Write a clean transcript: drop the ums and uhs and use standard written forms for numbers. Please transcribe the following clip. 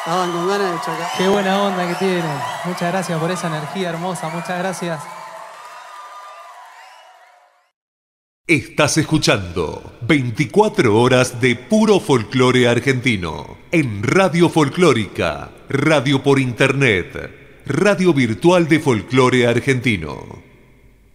Estaban con ganas de chocar. Qué buena onda que tienen. Muchas gracias por esa energía hermosa. Muchas gracias. Estás escuchando 24 horas de puro folclore argentino en Radio Folclórica, radio por internet, radio virtual de folclore argentino.